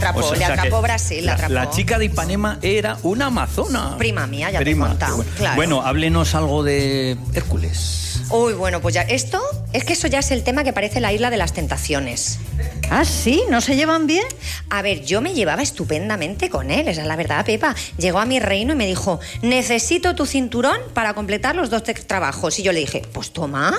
atrapó, O sea, le atrapó que Brasil, le atrapó. La chica de Ipanema era una amazona. Prima mía, ya te he contado, Bueno. claro. Bueno, háblenos algo de Hércules. Uy, bueno, pues ya, esto es que eso ya es el tema que parece la isla de las tentaciones. ¿Ah, sí? ¿No se llevan bien? A ver, yo me llevaba estupendamente con él, esa es la verdad, Pepa. Llegó a mi reino y me dijo, necesito tu cinturón para completar los 2 trabajos. Y yo le dije, pues toma.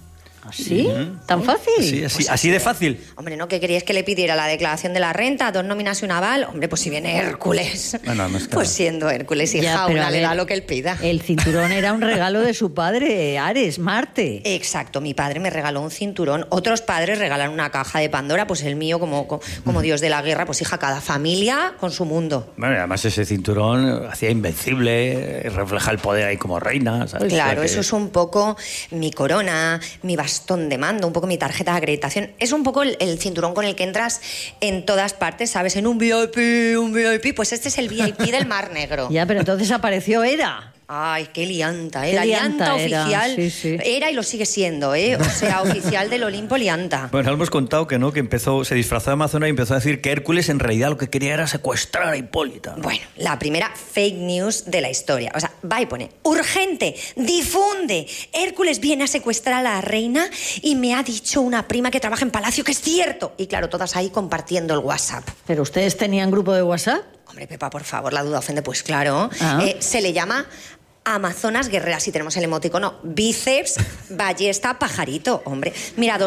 ¿Sí? ¿Tan fácil? Sí, así, Pues así de fácil. Hombre, ¿no? ¿Qué queríais que le pidiera? ¿La declaración de la renta, 2 nóminas y un aval? Hombre, pues si viene Hércules. Bueno, no es Pues siendo Hércules, hija, Ya, pero una a le da ver, lo que él pida. El cinturón era un regalo de su padre, Ares, Marte. Exacto, mi padre me regaló un cinturón, otros padres regalan una caja de Pandora, pues el mío como dios de la guerra, pues hija, cada familia con su mundo. Bueno, y además ese cinturón hacía invencible, refleja el poder ahí como reina, ¿sabes? Claro, O sea que- eso es un poco mi corona, mi bastón de mando, un poco mi tarjeta de acreditación. Es un poco el cinturón con el que entras en todas partes, ¿sabes? En un VIP, pues este es el VIP del Mar Negro. Ya, pero entonces apareció Hera. Ay, qué lianta, ¿eh? Qué La lianta lianta era, oficial sí, sí. era y lo sigue siendo, ¿eh? O sea, oficial del Olimpo lianta. Bueno, hemos contado que no, que se disfrazó de amazona y empezó a decir que Hércules en realidad lo que quería era secuestrar a Hipólita. Bueno, la primera fake news de la historia. O sea, va y pone, urgente, difunde. Hércules viene a secuestrar a la reina y me ha dicho una prima que trabaja en Palacio que es cierto. Y claro, todas ahí compartiendo el WhatsApp. ¿Pero ustedes tenían grupo de WhatsApp? Hombre, Pepa, por favor, la duda ofende. Pues claro, Ah. se le llama Amazonas Guerreras y tenemos el emoticono bíceps, ballesta, pajarito. Hombre, mira,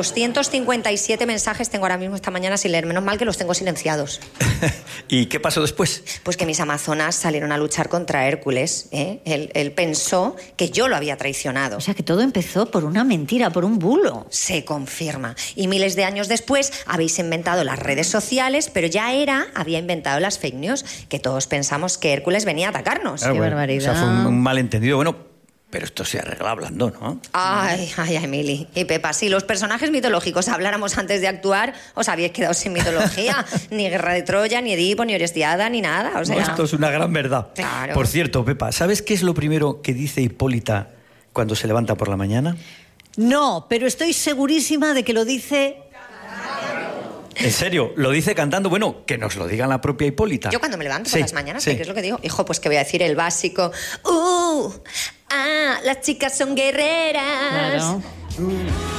257 mensajes tengo ahora mismo esta mañana sin leer. Menos mal que los tengo silenciados. ¿Y qué pasó después? Pues que mis amazonas salieron a luchar contra Hércules, ¿eh? Él pensó que yo lo había traicionado. O sea, que todo empezó por una mentira, por un bulo. Se confirma. Y miles de años después habéis inventado las redes sociales, pero ya Hera había inventado las fake news, que todos pensamos que Hércules venía a atacarnos. Claro, Qué bueno, barbaridad. O sea, fue un malentendido. Bueno, pero esto se arregla hablando, ¿no? Ay, Emily y Pepa, si los personajes mitológicos habláramos antes de actuar, os habíais quedado sin mitología. Ni Guerra de Troya, ni Edipo, ni Orestiada, ni nada. O sea, No, esto es una gran verdad. Claro. Por cierto, Pepa, ¿sabes qué es lo primero que dice Hipólita cuando se levanta por la mañana? No, pero estoy segurísima de que lo dice... En serio, lo dice cantando. Bueno, que nos lo diga la propia Hipólita. yo cuando me levanto por Sí, las mañanas, sí. ¿qué es lo que digo? Hijo, pues que voy a decir el básico. Las chicas son guerreras. Claro.